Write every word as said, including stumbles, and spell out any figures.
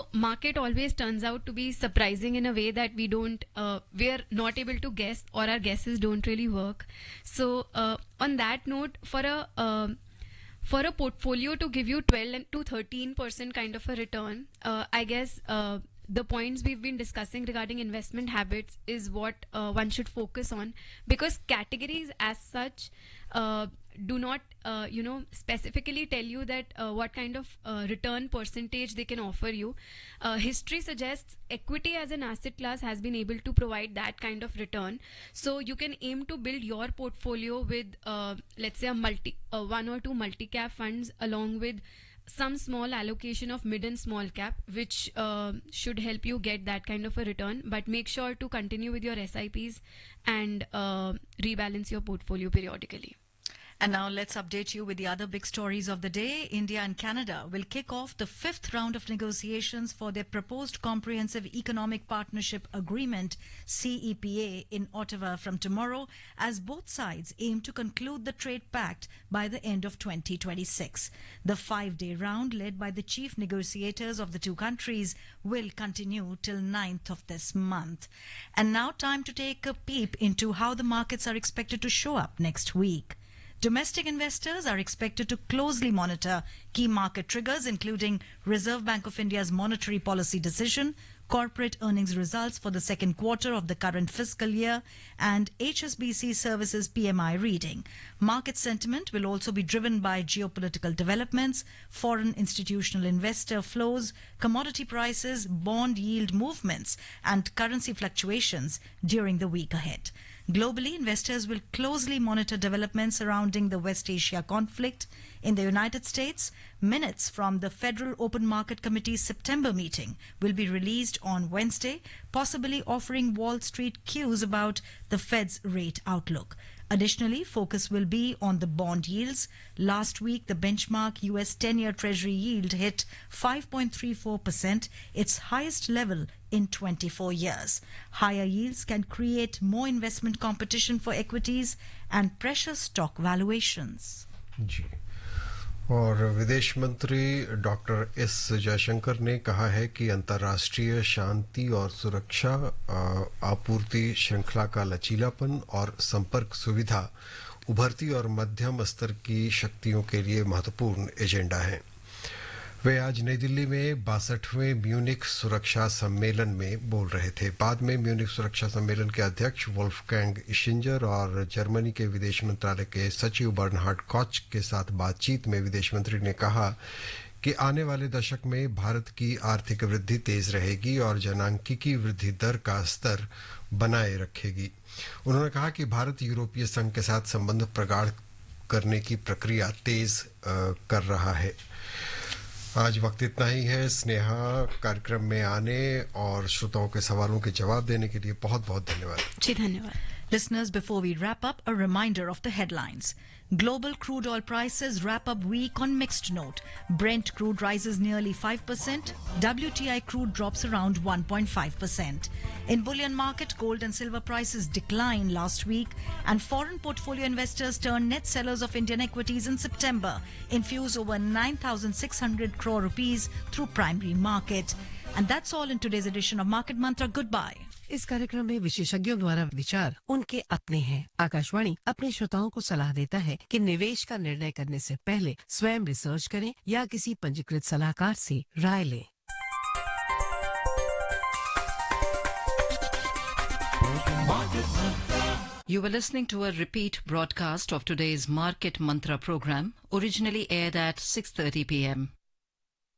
market always turns out to be surprising in a way that we don't, uh, we're not able to guess, or our guesses don't really work. So uh, on that note, for a uh, for a portfolio to give you twelve to thirteen percent kind of a return, uh, I guess uh, the points we've been discussing regarding investment habits is what uh, one should focus on, because categories as such uh, do not uh, you know specifically tell you that uh, what kind of uh, return percentage they can offer you. Uh, history suggests equity as an asset class has been able to provide that kind of return, so you can aim to build your portfolio with uh, let's say a multi uh, one or two multi cap funds, along with some small allocation of mid and small cap, which uh, should help you get that kind of a return. But make sure to continue with your S I Ps and uh, rebalance your portfolio periodically. And now let's update you with the other big stories of the day. India and Canada will kick off the fifth round of negotiations for their proposed Comprehensive Economic Partnership Agreement, C E P A, in Ottawa from tomorrow, as both sides aim to conclude the trade pact by the end of twenty twenty-six. The five-day round, led by the chief negotiators of the two countries, will continue till ninth of this month. And now time to take a peep into how the markets are expected to show up next week. Domestic investors are expected to closely monitor key market triggers, including Reserve Bank of India's monetary policy decision, corporate earnings results for the second quarter of the current fiscal year, and H S B C Services P M I reading. Market sentiment will also be driven by geopolitical developments, foreign institutional investor flows, commodity prices, bond yield movements, and currency fluctuations during the week ahead. Globally, investors will closely monitor developments surrounding the West Asia conflict. In the United States, minutes from the Federal Open Market Committee's September meeting will be released on Wednesday, possibly offering Wall Street cues about the Fed's rate outlook. Additionally, focus will be on the bond yields. Last week, the benchmark U S ten-year Treasury yield hit five point three four percent, its highest level in twenty-four years. Higher yields can create more investment competition for equities and pressure stock valuations. जी और विदेश मंत्री doctor S Jaishankar ने कहा है कि अंतर्राष्ट्रीय शांति और सुरक्षा, आपूर्ति श्रृंखला का लचीलापन और संपर्क सुविधा उभरती और मध्यम स्तर की शक्तियों के लिए महत्वपूर्ण एजेंडा है। वे आज नई दिल्ली में बासठवें म्यूनिख सुरक्षा सम्मेलन में बोल रहे थे। बाद में म्यूनिख सुरक्षा सम्मेलन के अध्यक्ष वोल्फगैंग इशिंजर और जर्मनी के विदेश मंत्रालय के सचिव बर्नहार्ड कॉच के साथ बातचीत में विदेश मंत्री ने कहा कि आने वाले दशक में भारत की आर्थिक वृद्धि तेज रहेगी और जनांकीय वृद्धि दर का स्तर बनाए रखेगी। उन्होंने कहा कि भारत यूरोपीय संघ के साथ संबंध प्रगाढ़ करने की प्रक्रिया तेज कर रहा है। आज वक्त इतना ही है। स्नेहा, कार्यक्रम में आने और श्रोताओं के सवालों के जवाब देने के लिए बहुत बहुत धन्यवाद। जी धन्यवाद। Listeners, before we wrap up, a reminder of the headlines. Global crude oil prices wrap up week on mixed note. Brent crude rises nearly five percent. W T I crude drops around one point five percent. In bullion market, gold and silver prices declined last week, and foreign portfolio investors turned net sellers of Indian equities in September, infuse over nine thousand six hundred crore rupees through primary market. And that's all in today's edition of Market Mantra. Goodbye. इस कार्यक्रम में विशेषज्ञों द्वारा विचार उनके अपने हैं। आकाशवाणी अपने श्रोताओं को सलाह देता है कि निवेश का निर्णय करने से पहले स्वयं रिसर्च करें या किसी पंजीकृत सलाहकार से राय लें। You were listening to a repeat broadcast of today's Market Mantra program, originally aired at six thirty p m